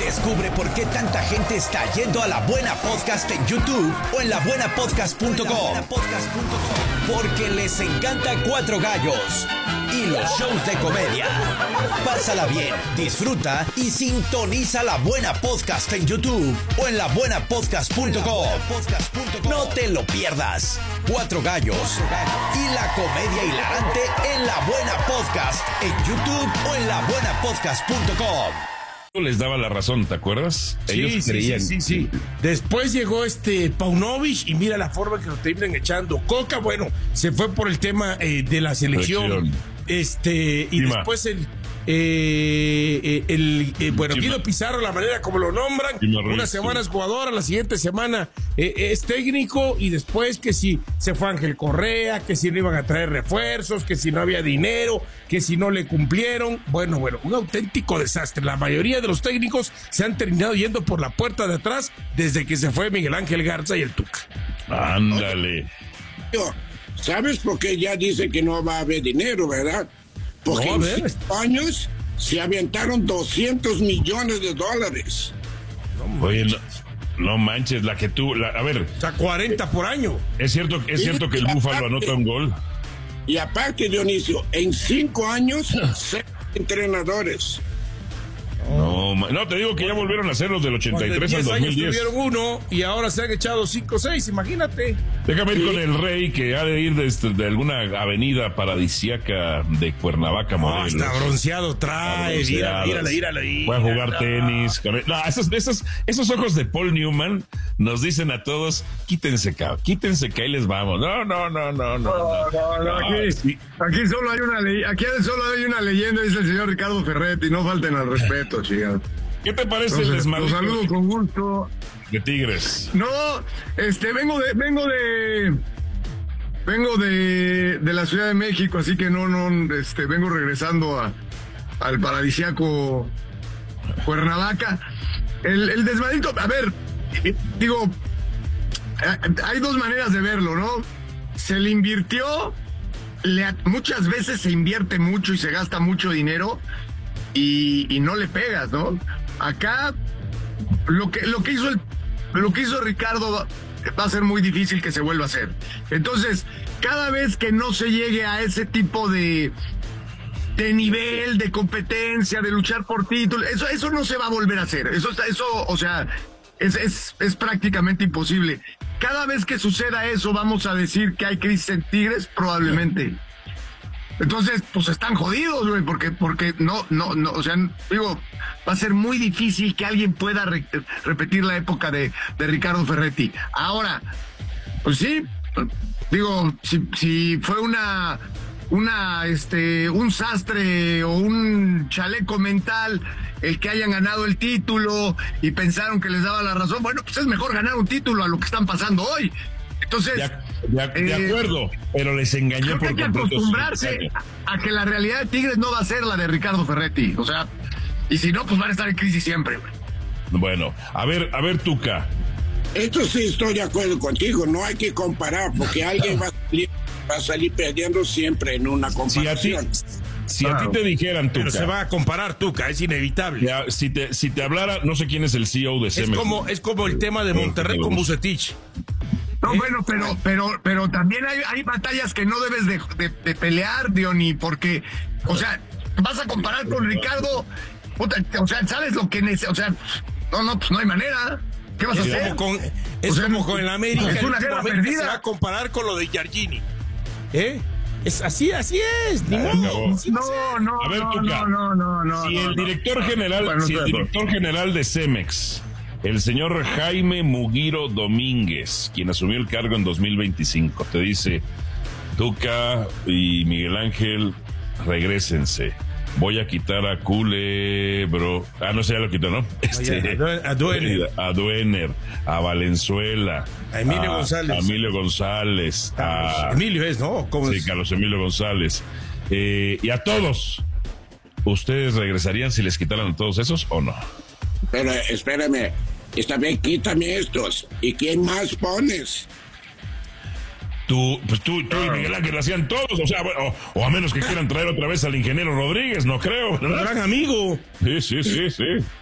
Descubre por qué tanta gente está yendo a La Buena Podcast en YouTube o en labuenapodcast.com. Porque les encanta Cuatro Gallos y los shows de comedia. Pásala bien, disfruta y sintoniza La Buena Podcast en YouTube o en labuenapodcast.com. No te lo pierdas. Cuatro Gallos y la comedia hilarante en La Buena Podcast en YouTube o en labuenapodcast.com. Les daba la razón, ¿te acuerdas? Ellos creían. Sí. Después llegó Paunovic y mira la forma que lo terminan echando. Coca, bueno, se fue por el tema de la selección. Y después Guido Pizarro, la manera como lo nombran, una semana es jugador, la siguiente semana es técnico, y después que si se fue Ángel Correa, que si no iban a traer refuerzos, que si no había dinero, que si no le cumplieron. Bueno, un auténtico desastre. La mayoría de los técnicos se han terminado yendo por la puerta de atrás desde que se fue Miguel Ángel Garza y el Tuca. Ándale. ¿Sabes por qué ya dice que no va a haber dinero, verdad? Porque en 5 años se aventaron $200 millones. Oye, no manches, a ver. O sea, 40 por año. Es cierto que el Búfalo anota un gol. Y aparte, Dionisio, en 5 años, 6 entrenadores. No, te digo que ya volvieron a ser los del 83 al 2010. Tuvieron uno y ahora se han echado 5 o 6, imagínate. Déjame ir con el Rey, que ha de ir de alguna avenida paradisíaca de Cuernavaca, Morelos. Hasta bronceado trae, mírale. Voy a jugar tenis. No, esos ojos de Paul Newman nos dicen a todos, quítense que ahí les vamos. No. Aquí solo hay una leyenda, dice el señor Ricardo Ferretti, no falten al respeto. ¿Qué te parece el desmadre? Los saludo con gusto. De Tigres. No, vengo de la Ciudad de México, así que vengo regresando al paradisíaco Cuernavaca. El desmadrito, a ver, digo, hay dos maneras de verlo, ¿no? Se le invirtió, muchas veces se invierte mucho y se gasta mucho dinero, y no le pegas, ¿no? Acá lo que hizo Ricardo va a ser muy difícil que se vuelva a hacer. Entonces, cada vez que no se llegue a ese tipo de nivel, de competencia, de luchar por títulos, eso no se va a volver a hacer. Eso, o sea, es prácticamente imposible. Cada vez que suceda eso, vamos a decir que hay crisis en Tigres, probablemente. Entonces, pues están jodidos, güey, porque no, o sea, digo, va a ser muy difícil que alguien pueda repetir la época de Ricardo Ferretti. Ahora, pues sí, digo, si fue un sastre o un chaleco mental el que hayan ganado el título y pensaron que les daba la razón, bueno, pues es mejor ganar un título a lo que están pasando hoy. Entonces, de acuerdo, pero les engañó por completo. Hay que acostumbrarse a que la realidad de Tigres no va a ser la de Ricardo Ferretti, o sea, y si no, pues van a estar en crisis siempre, güey. Bueno, a ver, Tuca. Esto sí estoy de acuerdo contigo, no hay que comparar, porque alguien va a salir perdiendo siempre en una comparación. Si a ti te dijeran, Tuca. Pero se va a comparar, Tuca, es inevitable. Si te hablara, no sé quién es el CEO de Cemex. Es como el tema de Monterrey con Vucetich. No, bueno, pero también hay batallas que no debes de pelear, Diony, porque, o sea, vas a comparar con Ricardo, puta, o sea, ¿sabes lo que o sea, pues no hay manera. ¿Qué vas a hacer? Como con el América. Es una guerra perdida. Se va a comparar con lo de Giardini. Es así es. No. A ver, Tuca, si el director general de Cemex, el señor Jaime Mugiro Domínguez, quien asumió el cargo en 2025, te dice, Tuca y Miguel Ángel, regrésense. Voy a quitar a Culebro. No sé, ya lo quitó, ¿no? A Duener, a Valenzuela, a Emilio González. Emilio es, ¿no? Sí, Carlos Emilio González. Y a todos. ¿Ustedes regresarían si les quitaran a todos esos o no? Pero espérame, esta vez quítame estos. ¿Y quién más pones? Tú y Miguel Ángel hacían todos, o sea, o a menos que quieran traer otra vez al ingeniero Rodríguez, no creo. Un gran amigo. Sí.